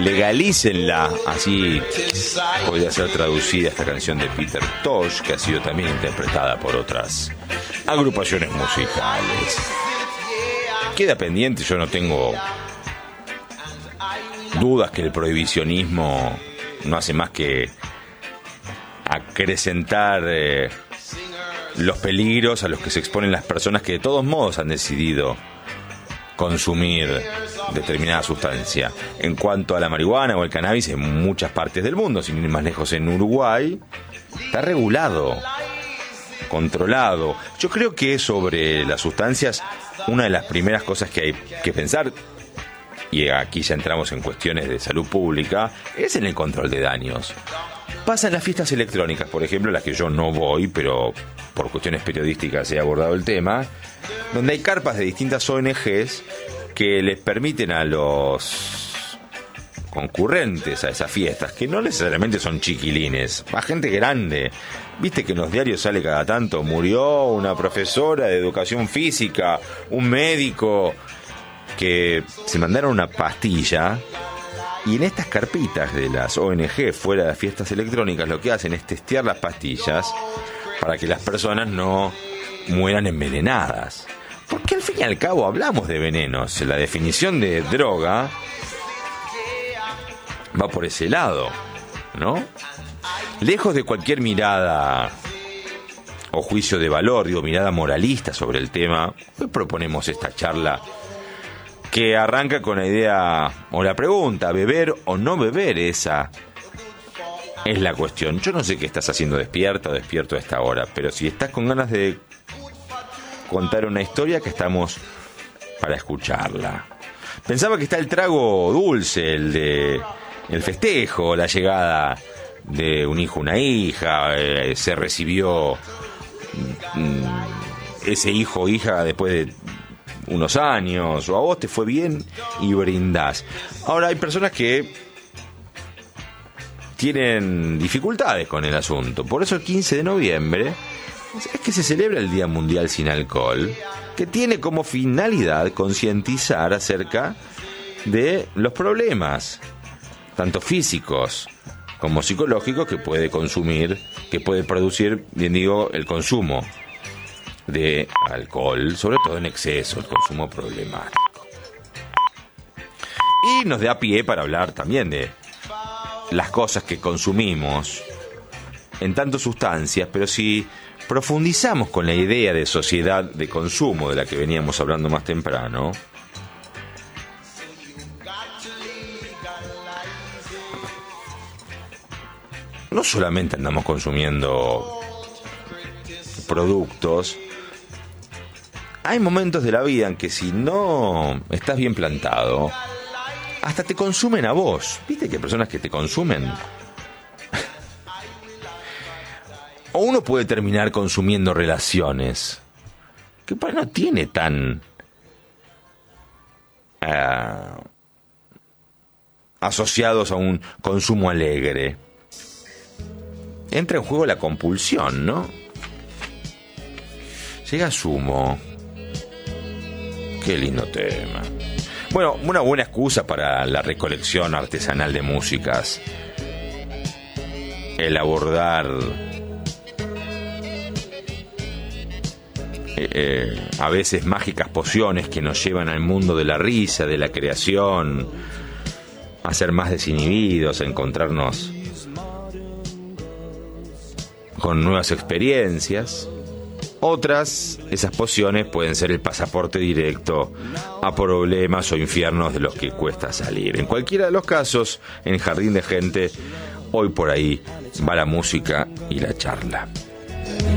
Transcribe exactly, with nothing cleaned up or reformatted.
legalícenla, así podría ser traducida esta canción de Peter Tosh, que ha sido también interpretada por otras agrupaciones musicales. Queda pendiente, yo no tengo dudas que el prohibicionismo no hace más que acrecentar eh, los peligros a los que se exponen las personas que de todos modos han decidido consumir determinada sustancia. En cuanto a la marihuana o el cannabis, en muchas partes del mundo, sin ir más lejos, en Uruguay, está regulado, controlado. Yo creo que sobre las sustancias, una de las primeras cosas que hay que pensar, y aquí ya entramos en cuestiones de salud pública, es en el control de daños. Pasan las fiestas electrónicas, por ejemplo, las que yo no voy, pero por cuestiones periodísticas he abordado el tema, donde hay carpas de distintas O N Ges que les permiten a los concurrentes a esas fiestas, que no necesariamente son chiquilines, a gente grande. Viste que en los diarios sale cada tanto, murió una profesora de educación física, un médico, que se mandaron una pastilla. Y en estas carpitas de las O N G fuera de las fiestas electrónicas lo que hacen es testear las pastillas para que las personas no mueran envenenadas. Porque al fin y al cabo hablamos de venenos. La definición de droga va por ese lado, ¿no? Lejos de cualquier mirada o juicio de valor, digo, mirada moralista sobre el tema, hoy proponemos esta charla que arranca con la idea o la pregunta, ¿beber o no beber? Esa es la cuestión. Yo no sé qué estás haciendo despierta o despierto a esta hora, pero si estás con ganas de contar una historia, que estamos para escucharla. Pensaba que está el trago dulce, el de el festejo, la llegada de un hijo, una hija, eh, se recibió mm, ese hijo o hija después de unos años, o a vos te fue bien y brindás. Ahora hay personas que tienen dificultades con el asunto. Por eso el quince de noviembre es que se celebra el Día Mundial Sin Alcohol, que tiene como finalidad concientizar acerca de los problemas, tanto físicos como psicológicos, que puede consumir, que puede producir, bien digo, el consumo de alcohol, sobre todo en exceso, el consumo problemático. Y nos da pie para hablar también de las cosas que consumimos en tantas sustancias, pero si profundizamos con la idea de sociedad de consumo de la que veníamos hablando más temprano, no solamente andamos consumiendo productos, hay momentos de la vida en que si no estás bien plantado, hasta te consumen a vos. ¿Viste que hay personas que te consumen? O uno puede terminar consumiendo relaciones que pues no tiene tan uh, asociados a un consumo alegre. Entra en juego la compulsión, ¿no? Llega Sumo. Qué lindo tema. Bueno, una buena excusa para la recolección artesanal de músicas. El abordar eh, eh, a veces mágicas pociones que nos llevan al mundo de la risa, de la creación, a ser más desinhibidos, a encontrarnos con nuevas experiencias. Otras, esas pociones pueden ser el pasaporte directo a problemas o infiernos de los que cuesta salir. En cualquiera de los casos, en Jardín de Gente, hoy por ahí va la música y la charla.